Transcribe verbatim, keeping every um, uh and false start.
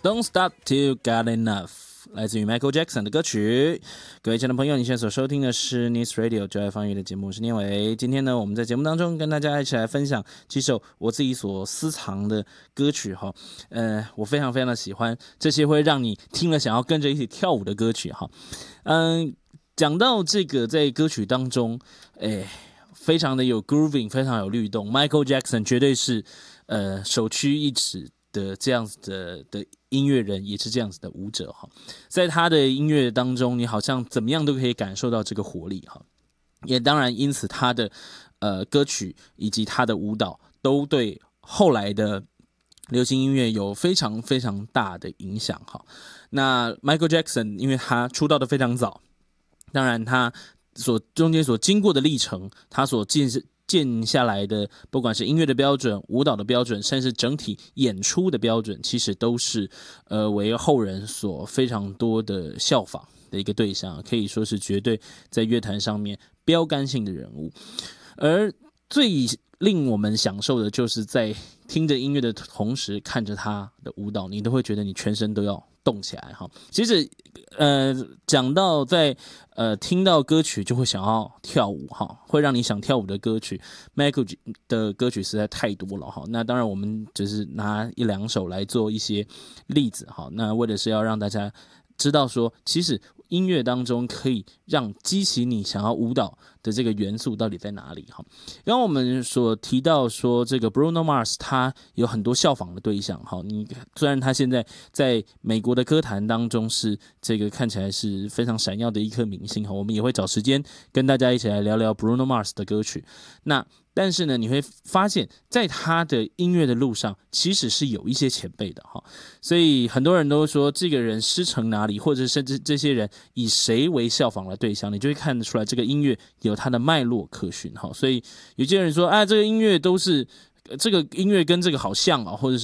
Don't Stop Till Got Enough， 来自于 Michael Jackson 的歌曲。各位亲爱的朋友，你现在所收听的是 News Radio 就爱放乐的节目，我是念伟。今天呢，我们在节目当中跟大家一起来分享几首我自己所私藏的歌曲哈。呃，我非常非常的喜欢这些会让你听了想要跟着一起跳舞的歌曲哈。嗯，讲到这个在歌曲当中，哎。非常的有 grooving， 非常有律动。Michael Jackson 绝对是呃首屈一指的这样子的的音乐人，也是这样子的舞者哈。在他的音乐当中，你好像怎么样都可以感受到这个活力哈。也当然，因此他的呃歌曲以及他的舞蹈都对后来的流行音乐有非常非常大的影响哈。那 Michael Jackson 因为他出道的非常早，当然他所中间所经过的历程，他所建建下来的，不管是音乐的标准、舞蹈的标准，甚至整体演出的标准，其实都是呃为后人所非常多的效仿的一个对象，可以说是绝对在乐坛上面标杆性的人物。而最令我们享受的就是在听着音乐的同时，看着他的舞蹈，你都会觉得你全身都要动起来哈。其实，呃，讲到在呃听到歌曲就会想要跳舞哈，会让你想跳舞的歌曲 ，Michael 的歌曲实在太多了哈。那当然，我们只是拿一两首来做一些例子哈。那为的是要让大家知道说，其实音乐当中可以让激起你想要舞蹈的这个元素到底在哪里哈？刚刚我们所提到说，这个 Bruno Mars 他有很多效仿的对象哈。你虽然他现在在美国的歌坛当中是这个看起来是非常闪耀的一颗明星哈，我们也会找时间跟大家一起来聊聊 Bruno Mars 的歌曲。那但是呢，你会发现在他的音乐的路上，其实是有一些前辈的哈。所以很多人都说这个人师承哪里，或者甚至这些人以谁为效仿的对象，你就会看得出来这个音乐有它的脉络可循哈。所以有些人说，啊，这个音乐都是这个音乐跟这个好像啊，或者是